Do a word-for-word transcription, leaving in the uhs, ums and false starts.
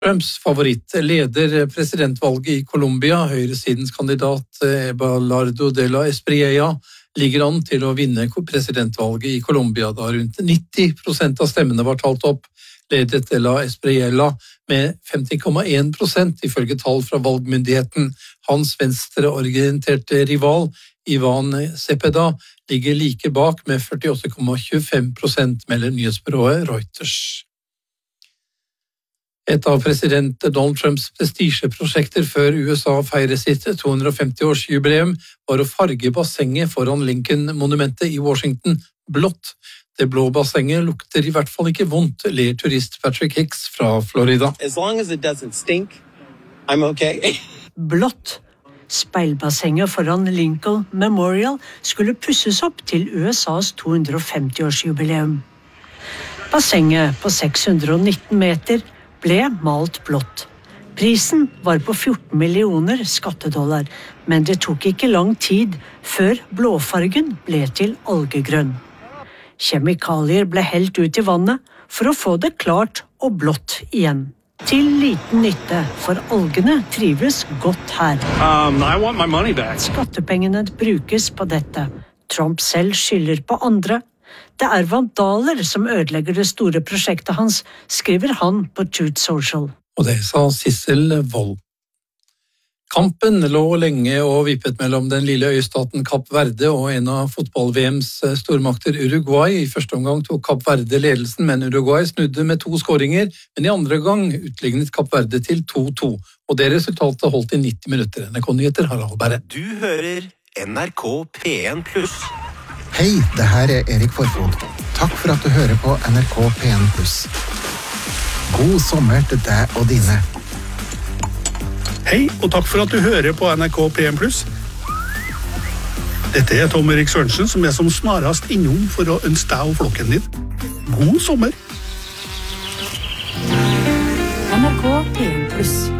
Trumps favoritt leder presidentvalget i Colombia, høyresidens kandidat Abelardo de la Espriella, ligger an til å vinne presidentvalget i Colombia, da rundt nitti prosent av stemmene var talt opp, ledet de la Espriella med femti komma en prosent ifølge tall fra valgmyndigheten. Hans venstreorienterte rival, Ivan Cepeda, ligger like bak med førtiåtte komma tjuefem prosent, melder nyhetsbyrået Reuters. Et av president Donald Trumps prestisjeprosjekter før U S A feirer sitt to hundre og femti-årsjubileum var å farge bassenget foran Lincoln-monumentet i Washington blått. Det blå bassenget lukter i hvert fall ikke vondt, ler turist Patrick Hicks fra Florida. As long as it doesn't stink, I'm okay. Blått. Speilbassenget foran Lincoln Memorial skulle pusses opp til U S A's to hundre og femti-årsjubileum. Bassenget på seks hundre og nitten meter ble malt blått. Prisen var på fjorten millioner skattedollar, men det tok ikke lang tid før blåfargen ble til algegrønn. Kjemikalier ble helt ut i vannet for å få det klart og blått igjen. Til liten nytte, for algene trives godt her. Um, I want my money back. Skattepengene brukes på dette. Trump selv skylder på andre. Det er vandaler som ødelegger det store prosjektet hans, skriver han på Truth Social. Og det sa Sissel Wold. Kampen lå lenge og vippet mellom den lille øystaten Kapp Verde og en av fotball-V M's stormakter Uruguay. I første omgang tok Kapp Verde ledelsen, men Uruguay snudde med to skåringer, men i andre gang utlignet Kapp Verde til to to. Og det resultatet holdt i nitti minutter. N R K-nyheter, Harald Berre. Du hører N R K P en pluss. Hei, det her er Erik Forfod. Takk for at du hører på N R K P en pluss. God sommer til deg og dine. Hei, og takk for at du hører på N R K P en pluss. Dette er Tom Erik Sørensen, som er som snarest innom for å ønske deg og flokken din. God sommer! N R K P en pluss.